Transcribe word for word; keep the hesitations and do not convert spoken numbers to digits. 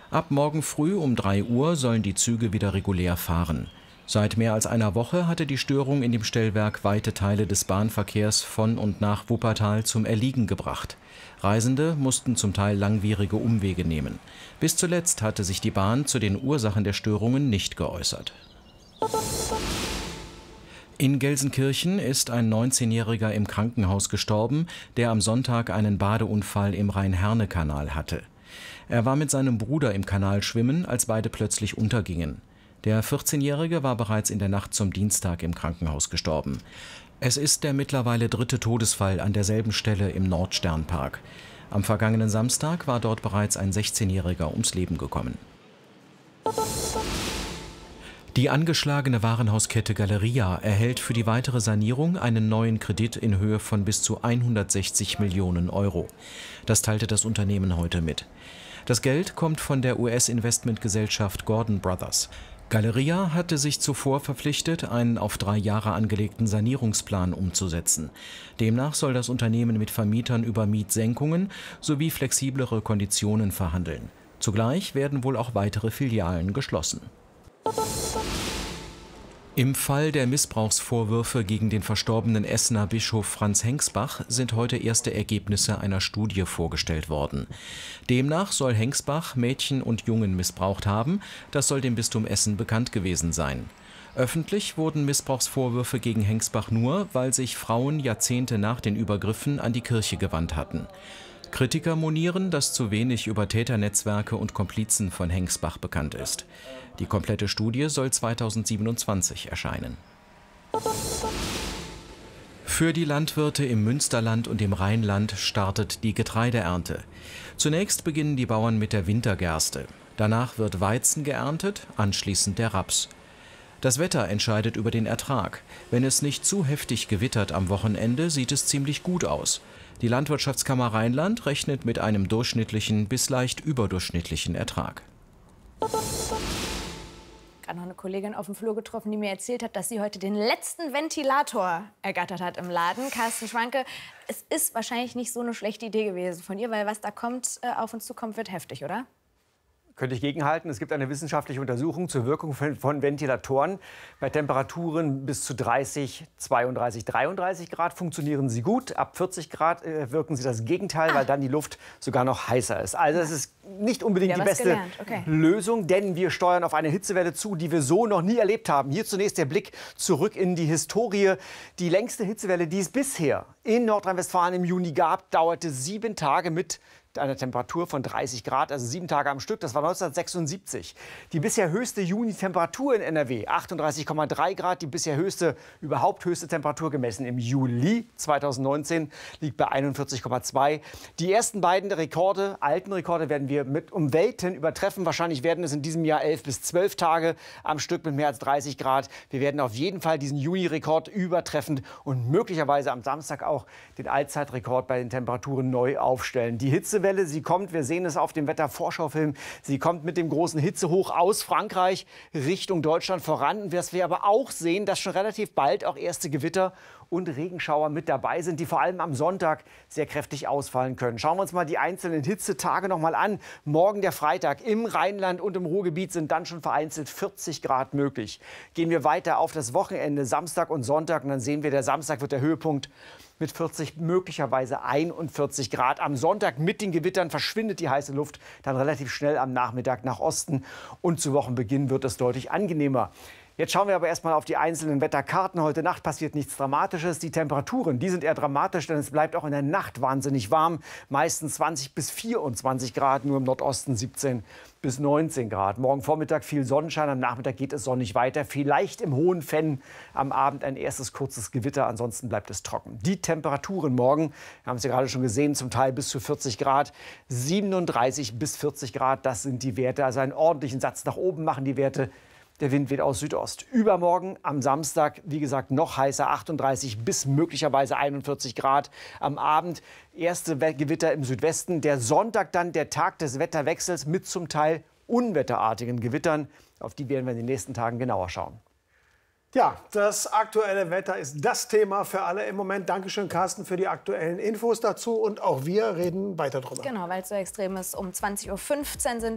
Ab morgen früh um drei Uhr sollen die Züge wieder regulär fahren. Seit mehr als einer Woche hatte die Störung in dem Stellwerk weite Teile des Bahnverkehrs von und nach Wuppertal zum Erliegen gebracht. Reisende mussten zum Teil langwierige Umwege nehmen. Bis zuletzt hatte sich die Bahn zu den Ursachen der Störungen nicht geäußert. In Gelsenkirchen ist ein neunzehnjähriger im Krankenhaus gestorben, der am Sonntag einen Badeunfall im Rhein-Herne-Kanal hatte. Er war mit seinem Bruder im Kanal schwimmen, als beide plötzlich untergingen. Der vierzehnjährige war bereits in der Nacht zum Dienstag im Krankenhaus gestorben. Es ist der mittlerweile dritte Todesfall an derselben Stelle im Nordsternpark. Am vergangenen Samstag war dort bereits ein sechzehnjähriger ums Leben gekommen. Die angeschlagene Warenhauskette Galeria erhält für die weitere Sanierung einen neuen Kredit in Höhe von bis zu hundertsechzig Millionen Euro. Das teilte das Unternehmen heute mit. Das Geld kommt von der U S-Investmentgesellschaft Gordon Brothers. Galeria hatte sich zuvor verpflichtet, einen auf drei Jahre angelegten Sanierungsplan umzusetzen. Demnach soll das Unternehmen mit Vermietern über Mietsenkungen sowie flexiblere Konditionen verhandeln. Zugleich werden wohl auch weitere Filialen geschlossen. Im Fall der Missbrauchsvorwürfe gegen den verstorbenen Essener Bischof Franz Hengsbach sind heute erste Ergebnisse einer Studie vorgestellt worden. Demnach soll Hengsbach Mädchen und Jungen missbraucht haben. Das soll dem Bistum Essen bekannt gewesen sein. Öffentlich wurden Missbrauchsvorwürfe gegen Hengsbach nur, weil sich Frauen Jahrzehnte nach den Übergriffen an die Kirche gewandt hatten. Kritiker monieren, dass zu wenig über Täternetzwerke und Komplizen von Hengsbach bekannt ist. Die komplette Studie soll zweitausendsiebenundzwanzig erscheinen. Für die Landwirte im Münsterland und im Rheinland startet die Getreideernte. Zunächst beginnen die Bauern mit der Wintergerste. Danach wird Weizen geerntet, anschließend der Raps. Das Wetter entscheidet über den Ertrag. Wenn es nicht zu heftig gewittert am Wochenende, sieht es ziemlich gut aus. Die Landwirtschaftskammer Rheinland rechnet mit einem durchschnittlichen bis leicht überdurchschnittlichen Ertrag. Gerade noch eine Kollegin auf dem Flur getroffen, die mir erzählt hat, dass sie heute den letzten Ventilator ergattert hat im Laden. Carsten Schwanke, es ist wahrscheinlich nicht so eine schlechte Idee gewesen von ihr, weil was da kommt, äh, auf uns zukommt, wird heftig, oder? Könnte ich gegenhalten. Es gibt eine wissenschaftliche Untersuchung zur Wirkung von, von Ventilatoren. Bei Temperaturen bis zu dreißig, zweiunddreißig, dreiunddreißig Grad funktionieren sie gut. Ab vierzig Grad äh, wirken sie das Gegenteil, ah. weil dann die Luft sogar noch heißer ist. Also es ist nicht unbedingt die beste okay. Lösung, denn wir steuern auf eine Hitzewelle zu, die wir so noch nie erlebt haben. Hier zunächst der Blick zurück in die Historie. Die längste Hitzewelle, die es bisher in Nordrhein-Westfalen im Juni gab, dauerte sieben Tage mit einer Temperatur von dreißig Grad, also sieben Tage am Stück. Das war neunzehnhundertsechsundsiebzig. Die bisher höchste Juni-Temperatur in N R W, achtunddreißig Komma drei Grad. Die bisher höchste, überhaupt höchste Temperatur gemessen im Juli zweitausendneunzehn liegt bei einundvierzig Komma zwei. Die ersten beiden Rekorde, alten Rekorde, werden wir mit um Welten übertreffen. Wahrscheinlich werden es in diesem Jahr elf bis zwölf Tage am Stück mit mehr als dreißig Grad. Wir werden auf jeden Fall diesen Juni-Rekord übertreffen und möglicherweise am Samstag auch den Allzeitrekord bei den Temperaturen neu aufstellen. Die Hitze Hitzewelle, sie kommt, wir sehen es auf dem Wettervorschaufilm, sie kommt mit dem großen Hitzehoch aus Frankreich Richtung Deutschland voran. Was wir aber auch sehen, dass schon relativ bald auch erste Gewitter und Regenschauer mit dabei sind, die vor allem am Sonntag sehr kräftig ausfallen können. Schauen wir uns mal die einzelnen Hitzetage noch mal an. Morgen der Freitag im Rheinland und im Ruhrgebiet sind dann schon vereinzelt vierzig Grad möglich. Gehen wir weiter auf das Wochenende, Samstag und Sonntag, und dann sehen wir, der Samstag wird der Höhepunkt mit vierzig, möglicherweise einundvierzig Grad. Am Sonntag mit den Gewittern verschwindet die heiße Luft dann relativ schnell am Nachmittag nach Osten. Und zu Wochenbeginn wird es deutlich angenehmer. Jetzt schauen wir aber erstmal auf die einzelnen Wetterkarten. Heute Nacht passiert nichts Dramatisches. Die Temperaturen, die sind eher dramatisch, denn es bleibt auch in der Nacht wahnsinnig warm. Meistens zwanzig bis vierundzwanzig Grad, nur im Nordosten siebzehn bis neunzehn Grad. Morgen Vormittag viel Sonnenschein, am Nachmittag geht es sonnig weiter. Vielleicht im hohen Fenn am Abend ein erstes kurzes Gewitter, ansonsten bleibt es trocken. Die Temperaturen morgen, wir haben es ja gerade schon gesehen, zum Teil bis zu vierzig Grad. siebenunddreißig bis vierzig Grad, das sind die Werte. Also einen ordentlichen Satz nach oben machen die Werte. Der Wind weht aus Südost. Übermorgen am Samstag, wie gesagt, noch heißer, achtunddreißig bis möglicherweise einundvierzig Grad. Am Abend erste Gewitter im Südwesten. Der Sonntag dann der Tag des Wetterwechsels mit zum Teil unwetterartigen Gewittern. Auf die werden wir in den nächsten Tagen genauer schauen. Ja, das aktuelle Wetter ist das Thema für alle im Moment. Dankeschön, Carsten, für die aktuellen Infos dazu. Und auch wir reden weiter drüber. Genau, weil es so extrem ist. Um zwanzig Uhr fünfzehn sind